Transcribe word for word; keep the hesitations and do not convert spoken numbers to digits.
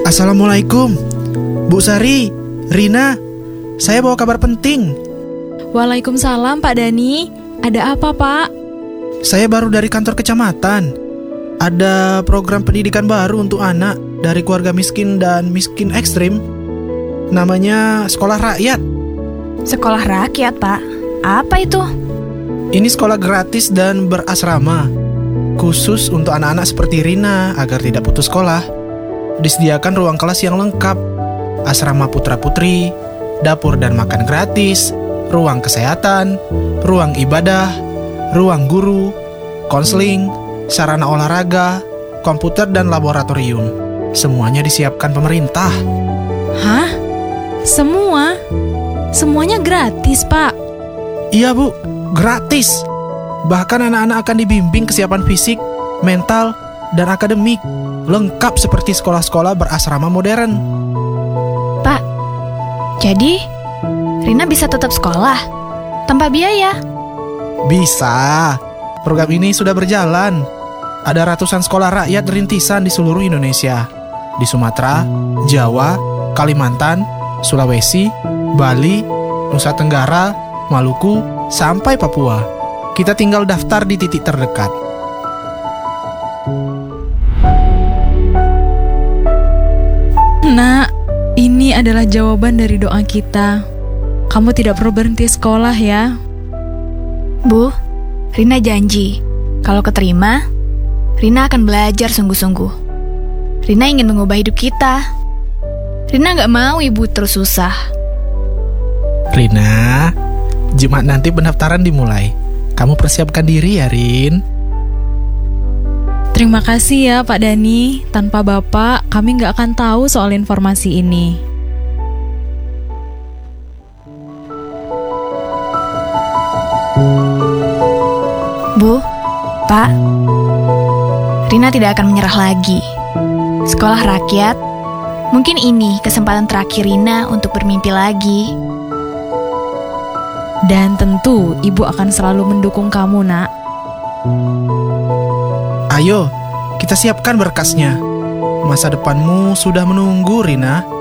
Assalamualaikum, Bu Sari, Rina. Saya bawa kabar penting. Waalaikumsalam Pak Dani. Ada apa Pak? Saya baru dari kantor kecamatan. Ada program pendidikan baru untuk anak dari keluarga miskin dan miskin ekstrim. Namanya Sekolah Rakyat. Sekolah rakyat, Pak? Apa itu? Ini sekolah gratis dan berasrama, khusus untuk anak-anak seperti Rina agar tidak putus sekolah. Disediakan ruang kelas yang lengkap, asrama putra-putri, dapur dan makan gratis, ruang kesehatan, ruang ibadah, ruang guru, konseling, sarana olahraga, komputer dan laboratorium. Semuanya disiapkan pemerintah. Hah? Semua? Semuanya gratis, Pak? Iya, Bu, gratis. Bahkan anak-anak akan dibimbing kesiapan fisik, mental, dan akademik. Lengkap seperti sekolah-sekolah berasrama modern. Pak, jadi Rina bisa tetap sekolah tanpa biaya? Bisa. Program ini sudah berjalan. Ada ratusan sekolah rakyat rintisan di seluruh Indonesia. Di Sumatera, Jawa, Kalimantan, Sulawesi, Bali, Nusa Tenggara, Maluku, sampai Papua. Kita tinggal daftar di titik terdekat. Nak, ini adalah jawaban dari doa kita. Kamu tidak perlu berhenti sekolah ya. Bu, Rina janji, kalau keterima, Rina akan belajar sungguh-sungguh. Rina ingin mengubah hidup kita. Rina gak mau ibu terus susah. Rina, Jumat nanti pendaftaran dimulai. Kamu persiapkan diri ya, Rin. Terima kasih ya Pak Dani. Tanpa Bapak, kami nggak akan tahu soal informasi ini. Bu, Pak, Rina tidak akan menyerah lagi. Sekolah rakyat, mungkin ini kesempatan terakhir Rina untuk bermimpi lagi. Dan tentu Ibu akan selalu mendukung kamu, Nak. Ayo, kita siapkan berkasnya. Masa depanmu sudah menunggu, Rina.